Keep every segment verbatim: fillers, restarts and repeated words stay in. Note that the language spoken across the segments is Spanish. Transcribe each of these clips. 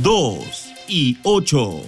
dos y ocho.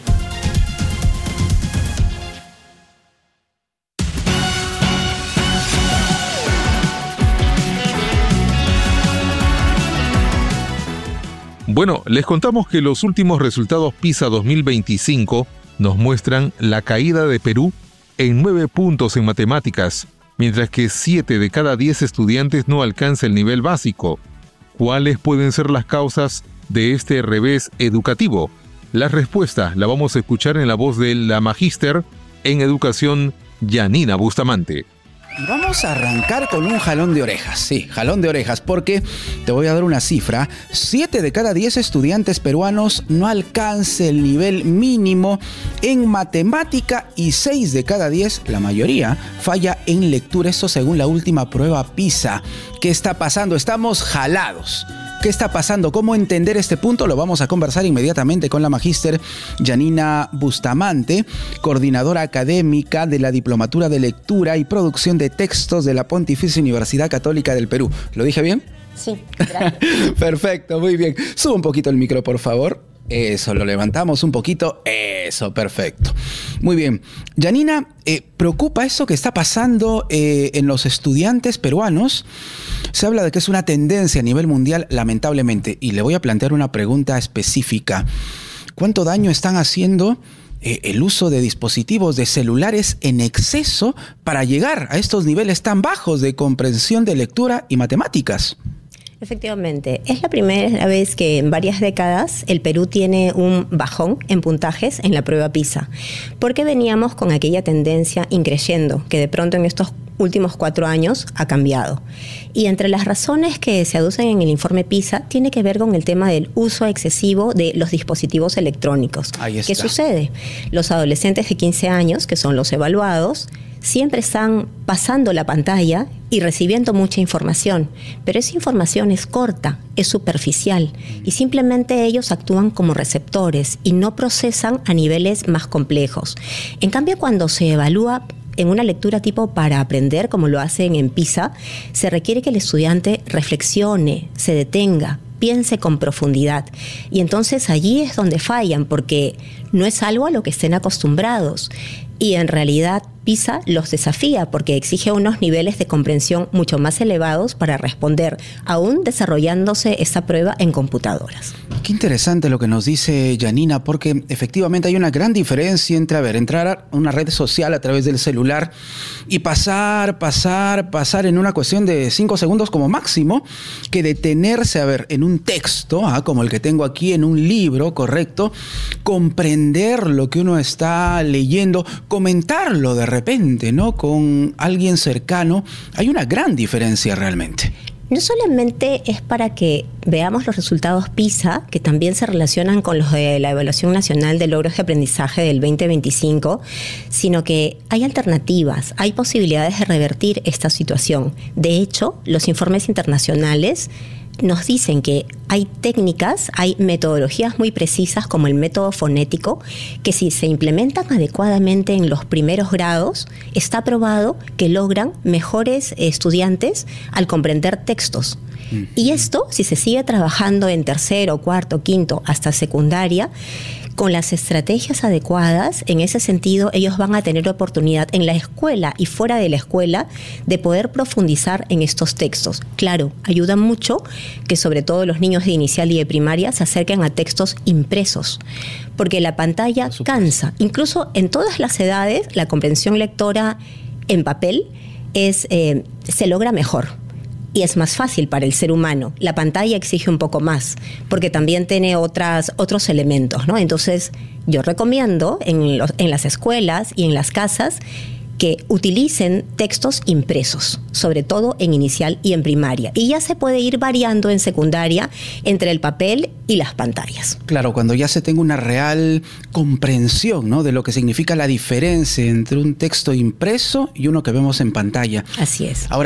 Bueno, les contamos que los últimos resultados PISA dos mil veinticinco nos muestran la caída de Perú en nueve puntos en matemáticas, mientras que siete de cada diez estudiantes no alcanza el nivel básico. ¿Cuáles pueden ser las causas de este revés educativo? La respuesta la vamos a escuchar en la voz de la magíster en educación, Yanina Bustamante. Y vamos a arrancar con un jalón de orejas, sí, jalón de orejas, porque te voy a dar una cifra. siete de cada diez estudiantes peruanos no alcanza el nivel mínimo en matemática y seis de cada diez, la mayoría, falla en lectura. Esto según la última prueba PISA. ¿Qué está pasando? Estamos jalados. ¿Qué está pasando? ¿Cómo entender este punto? Lo vamos a conversar inmediatamente con la magíster Yanina Bustamante, coordinadora académica de la Diplomatura de Lectura y Producción de Textos de la Pontificia Universidad Católica del Perú. ¿Lo dije bien? Sí, gracias. Perfecto, muy bien. Sube un poquito el micro, por favor. Eso, lo levantamos un poquito. Eso, perfecto. Muy bien. Yanina, eh, ¿preocupa eso que está pasando eh, en los estudiantes peruanos? Se habla de que es una tendencia a nivel mundial, lamentablemente. Y le voy a plantear una pregunta específica. ¿Cuánto daño están haciendo eh, el uso de dispositivos de celulares en exceso para llegar a estos niveles tan bajos de comprensión de lectura y matemáticas? Efectivamente, es la primera vez que en varias décadas el Perú tiene un bajón en puntajes en la prueba PISA, porque veníamos con aquella tendencia increciendo, que de pronto en estos últimos cuatro años ha cambiado. Y entre las razones que se aducen en el informe PISA tiene que ver con el tema del uso excesivo de los dispositivos electrónicos. Ahí está. ¿Qué sucede? Los adolescentes de quince años, que son los evaluados, siempre están pasando la pantalla y recibiendo mucha información, pero esa información es corta, es superficial y simplemente ellos actúan como receptores y no procesan a niveles más complejos. En cambio, cuando se evalúa en una lectura tipo para aprender, como lo hacen en PISA, se requiere que el estudiante reflexione, se detenga, piense con profundidad. Y entonces allí es donde fallan, porque no es algo a lo que estén acostumbrados. Y en realidad PISA los desafía porque exige unos niveles de comprensión mucho más elevados para responder, aún desarrollándose esta prueba en computadoras. Qué interesante lo que nos dice Yanina, porque efectivamente hay una gran diferencia entre, a ver, entrar a una red social a través del celular y pasar, pasar, pasar en una cuestión de cinco segundos como máximo, que detenerse, a ver, en un texto, ¿ah? como el que tengo aquí, en un libro, correcto, comprender lo que uno está leyendo, comentarlo de repente, ¿no? Con alguien cercano. Hay una gran diferencia realmente. No solamente es para que veamos los resultados PISA, que también se relacionan con los de la Evaluación Nacional de Logros de Aprendizaje del veinte veinticinco, sino que hay alternativas, hay posibilidades de revertir esta situación. De hecho, los informes internacionales nos dicen que hay técnicas, hay metodologías muy precisas como el método fonético, que si se implementan adecuadamente en los primeros grados, está probado que logran mejores estudiantes al comprender textos. Mm. Y esto, si se sigue trabajando en tercero, cuarto, quinto, hasta secundaria, con las estrategias adecuadas, en ese sentido, ellos van a tener oportunidad en la escuela y fuera de la escuela de poder profundizar en estos textos. Claro, ayuda mucho que sobre todo los niños de inicial y de primaria se acerquen a textos impresos, porque la pantalla cansa. Incluso en todas las edades, la comprensión lectora en papel es, eh, se logra mejor. Y es más fácil para el ser humano. La pantalla exige un poco más, porque también tiene otras, otros elementos, ¿no? Entonces, yo recomiendo en, los, en las escuelas y en las casas que utilicen textos impresos, sobre todo en inicial y en primaria. Y ya se puede ir variando en secundaria entre el papel y las pantallas. Claro, cuando ya se tenga una real comprensión, ¿no?, de lo que significa la diferencia entre un texto impreso y uno que vemos en pantalla. Así es. Ahora,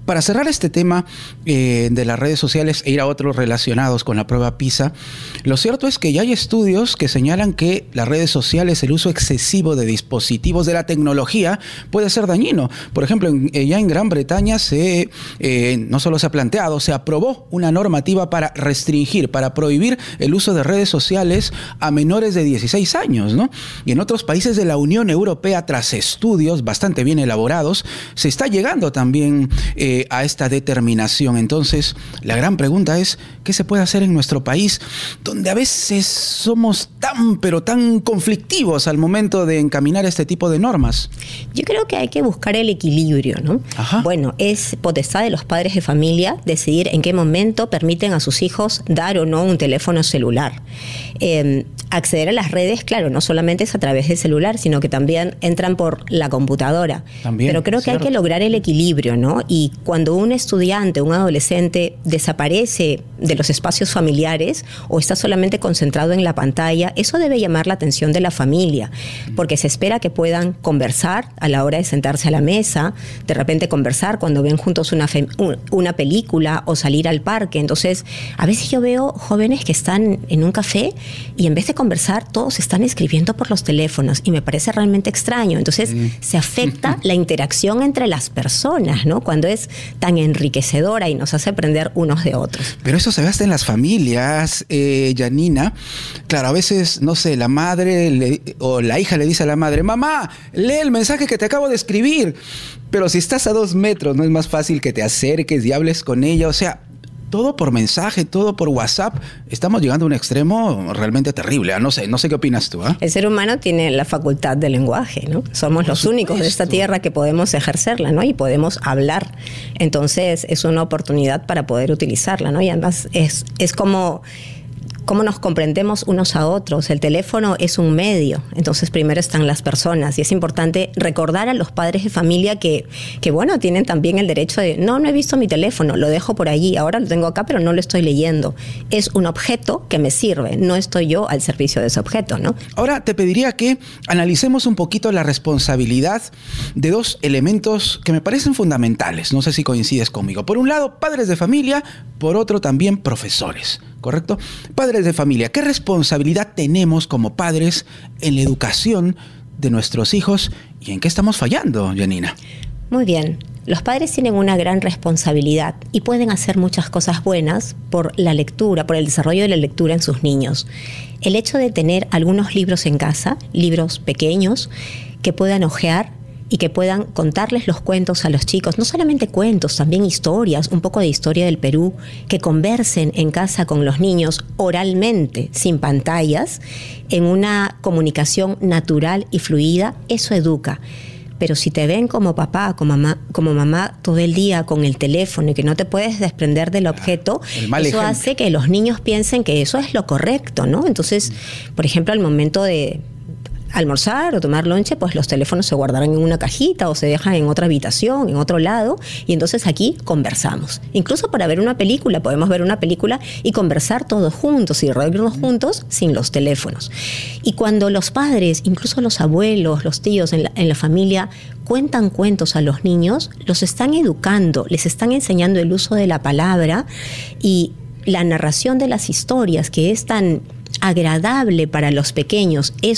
Para cerrar este tema eh, de las redes sociales e ir a otros relacionados con la prueba PISA, lo cierto es que ya hay estudios que señalan que las redes sociales, el uso excesivo de dispositivos de la tecnología puede ser dañino. Por ejemplo, en, eh, ya en Gran Bretaña se, eh, no solo se ha planteado, se aprobó una normativa para restringir, para prohibir el uso de redes sociales a menores de dieciséis años, ¿no? Y en otros países de la Unión Europea, tras estudios bastante bien elaborados, se está llegando también eh, a esta determinación. Entonces, la gran pregunta es, ¿qué se puede hacer en nuestro país, donde a veces somos tan, pero tan conflictivos al momento de encaminar este tipo de normas? Yo creo que hay que buscar el equilibrio, ¿no? Ajá. Bueno, es potestad de los padres de familia decidir en qué momento permiten a sus hijos dar o no un teléfono celular. Eh, acceder a las redes, claro, no solamente es a través del celular, sino que también entran por la computadora. También, Pero creo que cierto. hay que lograr el equilibrio, ¿no? Y cuando un estudiante, un adolescente desaparece de los espacios familiares o está solamente concentrado en la pantalla, eso debe llamar la atención de la familia, porque se espera que puedan conversar a la hora de sentarse a la mesa, de repente conversar cuando ven juntos una, fe, una película o salir al parque. Entonces, a veces yo veo jóvenes que están en un café y en vez de conversar, todos están escribiendo por los teléfonos y me parece realmente extraño. Entonces, mm. se afecta la interacción entre las personas, ¿no? Cuando es tan enriquecedora y nos hace aprender unos de otros. Pero eso se ve hasta en las familias, eh, Janina. Claro, a veces, no sé, la madre le, o la hija le dice a la madre, mamá, lee el mensaje que te acabo de escribir. Pero si estás a dos metros, ¿no es más fácil que te acerques y hables con ella? O sea, todo por mensaje, todo por WhatsApp. Estamos llegando a un extremo realmente terrible. No sé, no sé qué opinas tú. ¿eh? El ser humano tiene la facultad del lenguaje, ¿no? Somos por los supuesto. únicos de esta tierra que podemos ejercerla, ¿no? Y podemos hablar. Entonces, es una oportunidad para poder utilizarla, ¿no? Y además es, es como... cómo nos comprendemos unos a otros. El teléfono es un medio, entonces primero están las personas y es importante recordar a los padres de familia que, que bueno, tienen también el derecho de, no, no he visto mi teléfono, lo dejo por allí, ahora lo tengo acá, pero no lo estoy leyendo. Es un objeto que me sirve, no estoy yo al servicio de ese objeto, ¿no? Ahora te pediría que analicemos un poquito la responsabilidad de dos elementos que me parecen fundamentales, no sé si coincides conmigo. Por un lado, padres de familia, por otro también profesores. ¿Correcto? Padres de familia, ¿qué responsabilidad tenemos como padres en la educación de nuestros hijos y en qué estamos fallando, Janina? Muy bien. Los padres tienen una gran responsabilidad y pueden hacer muchas cosas buenas por la lectura, por el desarrollo de la lectura en sus niños. El hecho de tener algunos libros en casa, libros pequeños, que puedan hojear y que puedan contarles los cuentos a los chicos, no solamente cuentos, también historias, un poco de historia del Perú, que conversen en casa con los niños oralmente, sin pantallas, en una comunicación natural y fluida, eso educa. Pero si te ven como papá, como mamá, como mamá todo el día con el teléfono y que no te puedes desprender del objeto, eso ejemplo. hace que los niños piensen que eso es lo correcto, ¿no? Entonces, por ejemplo, al momento de almorzar o tomar lonche, pues los teléfonos se guardarán en una cajita o se dejan en otra habitación, en otro lado, y entonces aquí conversamos. Incluso para ver una película, podemos ver una película y conversar todos juntos y reírnos juntos sin los teléfonos. Y cuando los padres, incluso los abuelos, los tíos en la, en la familia, cuentan cuentos a los niños, los están educando, les están enseñando el uso de la palabra y la narración de las historias, que es tan agradable para los pequeños, es